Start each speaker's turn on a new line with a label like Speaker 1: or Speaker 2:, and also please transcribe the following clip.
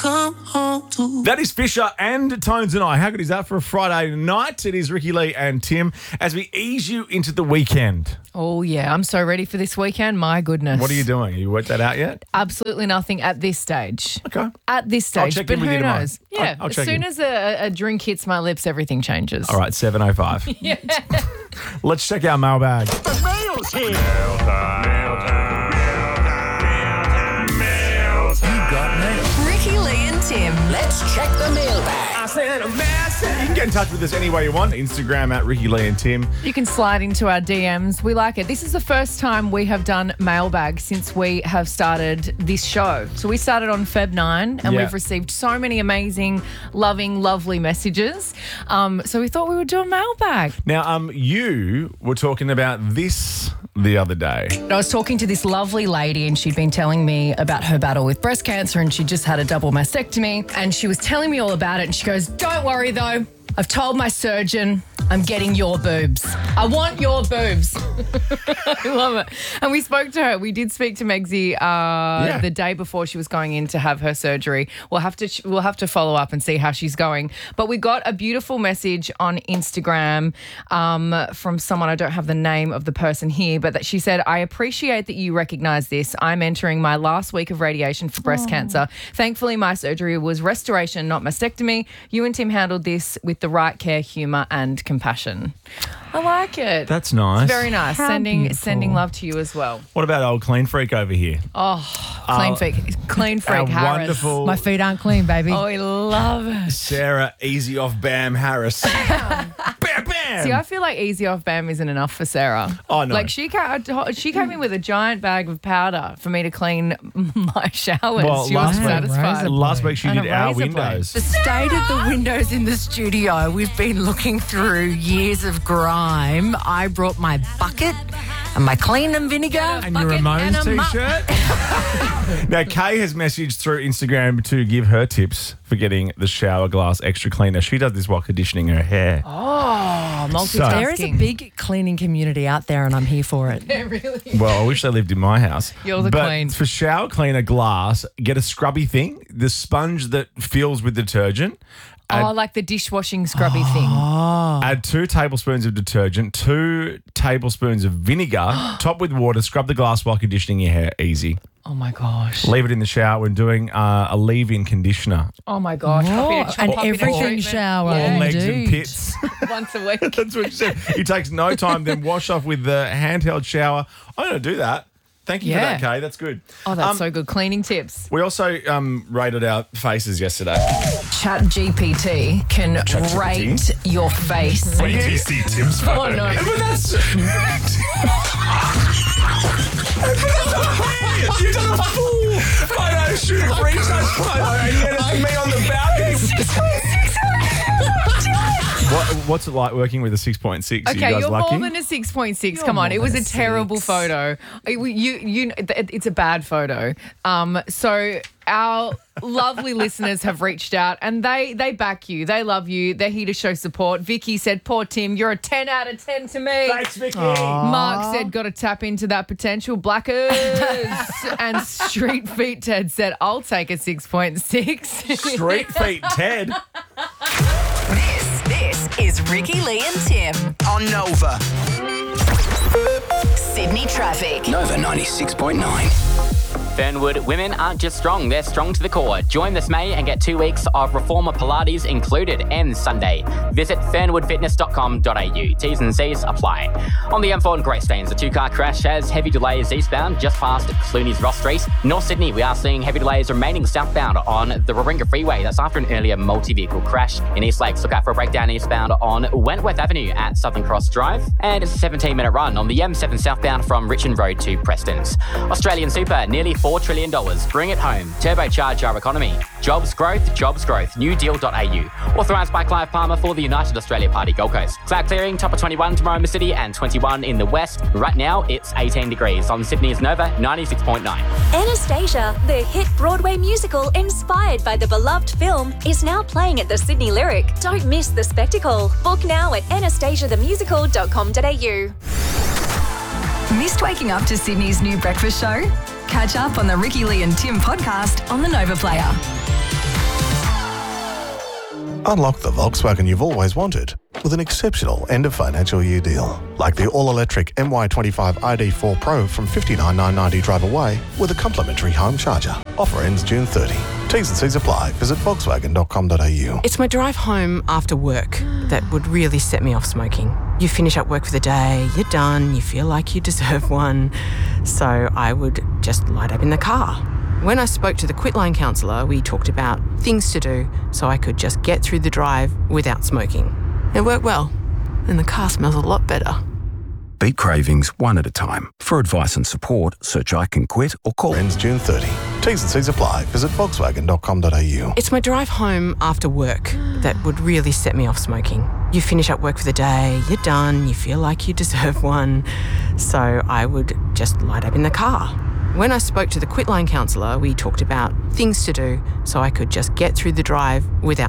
Speaker 1: come home to.
Speaker 2: That is Fisher and Tones and I. How good is that for a Friday night? It is Ricky Lee and Tim as we ease you into the weekend.
Speaker 3: Oh, yeah. I'm so ready for this weekend. My goodness.
Speaker 2: What are you doing? Have you worked that out yet?
Speaker 3: Absolutely nothing at this stage.
Speaker 2: Okay.
Speaker 3: At this stage.
Speaker 2: check
Speaker 3: but
Speaker 2: in with
Speaker 3: who
Speaker 2: you tomorrow.
Speaker 3: knows? Yeah.
Speaker 2: I'll
Speaker 3: as
Speaker 2: check
Speaker 3: soon
Speaker 2: in.
Speaker 3: as a drink hits my lips, everything changes.
Speaker 2: All right, 7:05.
Speaker 3: Yeah.
Speaker 2: Let's check our mailbag.
Speaker 4: Ricky, Lee and Tim.
Speaker 5: Let's check the mailbag.
Speaker 2: You can get in touch with us any way you want. Instagram at Ricky Lee and Tim.
Speaker 3: You can slide into our DMs. We like it. This is the first time we have done mailbag since we have started this show. So we started on Feb 9 and
Speaker 2: Yeah.
Speaker 3: we've received so many amazing, loving, lovely messages. So we thought we would do a mailbag.
Speaker 2: Now, you were talking about this the other day.
Speaker 3: I was talking to this lovely lady and she'd been telling me about her battle with breast cancer and she just had a double mastectomy and she was telling me all about it and she goes, "Don't worry though, I've told my surgeon I'm getting your boobs. I want your boobs." I love it. And we spoke to her. We did speak to Megsy the day before she was going in to have her surgery. We'll have to follow up and see how she's going. But we got a beautiful message on Instagram from someone. I don't have the name of the person here, but that she said, "I appreciate that you recognise this. I'm entering my last week of radiation for breast cancer. Thankfully, my surgery was restoration, not mastectomy. You and Tim handled this with the right care, humour and compassion." I like it.
Speaker 2: That's nice.
Speaker 3: Very nice.
Speaker 6: How
Speaker 3: Sending love to you as well.
Speaker 2: What about old clean freak over here?
Speaker 3: Clean freak
Speaker 2: Our
Speaker 3: Harris.
Speaker 2: wonderful
Speaker 6: My feet aren't clean, baby.
Speaker 3: Oh, I love it.
Speaker 2: Sarah Easy Off Bam Harris. Bam, bam.
Speaker 3: See, I feel like Easy Off Bam isn't enough for Sarah.
Speaker 2: Oh, no.
Speaker 3: Like she came in with a giant bag of powder for me to clean my showers.
Speaker 2: Well,
Speaker 3: She
Speaker 2: last
Speaker 3: was
Speaker 2: week-
Speaker 3: satisfied.
Speaker 2: Last week she
Speaker 3: And
Speaker 2: did
Speaker 3: a
Speaker 2: our
Speaker 3: razor blade.
Speaker 2: windows.
Speaker 6: The state of the windows in the studio, we've been looking through years of grime. I brought my bucket and my clean and vinegar.
Speaker 2: And your Ramones t-shirt. Now, Kay has messaged through Instagram to give her tips for getting the shower glass extra cleaner. She does this while conditioning her hair.
Speaker 3: Oh, multitasking.
Speaker 6: There is a big cleaning community out there and I'm here for it.
Speaker 3: really.
Speaker 2: Well, I wish they lived in my house.
Speaker 3: You're the
Speaker 2: but
Speaker 3: queen.
Speaker 2: For shower cleaner glass, get a scrubby thing, the sponge that fills with detergent.
Speaker 3: Oh, like the dishwashing scrubby thing.
Speaker 2: Add 2 tablespoons of detergent, 2 tablespoons of vinegar, top with water, scrub the glass while conditioning your hair. Easy.
Speaker 3: Oh, my gosh.
Speaker 2: Leave it in the shower when doing a leave-in conditioner.
Speaker 3: Oh, my gosh.
Speaker 6: And everything
Speaker 3: treatment.
Speaker 6: shower.
Speaker 3: Yeah.
Speaker 2: Or legs and
Speaker 6: Indeed.
Speaker 2: pits.
Speaker 3: Once a week.
Speaker 2: That's what she said. It takes no time, then wash off with the handheld shower. I'm going to do that. Thank you for
Speaker 3: Yeah.
Speaker 2: that, Kay. That's good.
Speaker 3: Oh, that's so good. Cleaning tips.
Speaker 2: We also rated our faces yesterday.
Speaker 3: ChatGPT can rate your face.
Speaker 7: Wait till you see Tim's photo.
Speaker 3: Oh, no.
Speaker 2: But that's... You've done a full photo shoot, retouch photo, and yet it's me on the balcony. What's it like working with a 6.6?
Speaker 3: Okay,
Speaker 2: you guys
Speaker 3: you're
Speaker 2: lucky?
Speaker 3: more than a 6.6. Come on, it was a terrible photo. It's a bad photo. So our lovely listeners have reached out and they back you. They love you. They're here to show support. Vicky said, "Poor Tim, you're a 10 out of 10 to me."
Speaker 2: Thanks, Vicky.
Speaker 3: Mark said, "Got to tap into that potential." Blackers and Street Feet Ted said, "I'll take a 6.6.
Speaker 2: Street Feet Ted.
Speaker 4: This is Ricky, Lee and Tim.
Speaker 5: On Nova.
Speaker 4: Sydney traffic.
Speaker 5: Nova 96.9.
Speaker 8: Fernwood women aren't just strong, they're strong to the core. Join this May and get 2 weeks of Reformer Pilates included. Ends Sunday. Visit fernwoodfitness.com.au. T's and C's apply. On the M4 in Greystanes, a 2-car crash has heavy delays eastbound just past Clooney's Ross Street. North Sydney, we are seeing heavy delays remaining southbound on the Warringah Freeway. That's after an earlier multi-vehicle crash. In East Lakes, look out for a breakdown eastbound on Wentworth Avenue at Southern Cross Drive. And it's a 17-minute run on the M7 southbound from Richmond Road to Prestons. Australian Super, nearly $4 trillion. Bring it home. Turbocharge our economy. Jobs growth, jobs growth. Newdeal.au. Authorised by Clive Palmer for the United Australia Party Gold Coast. Cloud clearing, top of 21 tomorrow in the city and 21 in the west. Right now, it's 18 degrees on Sydney's Nova 96.9.
Speaker 9: Anastasia, the hit Broadway musical inspired by the beloved film, is now playing at the Sydney Lyric. Don't miss the spectacle. Book now at anastasiathemusical.com.au.
Speaker 4: Missed waking up to Sydney's new breakfast show? Catch up on the Ricky, Lee and Tim podcast on the Nova Player.
Speaker 1: Unlock the Volkswagen you've always wanted with an exceptional end of financial year deal. Like the all-electric MY25 ID4 Pro from $59,990 drive away with a complimentary home charger. Offer ends June 30. T's and C's apply. Visit volkswagen.com.au.
Speaker 6: It's my drive home after work that would really set me off smoking. You finish up work for the day, you're done, you feel like you deserve one. So I would just light up in the car. When I spoke to the Quitline counsellor, we talked about things to do so I could just get through the drive without smoking. It worked well, and the car smells a lot better.
Speaker 5: Beat cravings one at a time. For advice and support, search I Can Quit or call.
Speaker 1: Ends June 30. T's and C's apply. Visit volkswagen.com.au.
Speaker 6: It's my drive home after work that would really set me off smoking. You finish up work for the day, you're done, you feel like you deserve one. So I would just light up in the car. When I spoke to the Quitline counsellor, we talked about things to do so I could just get through the drive without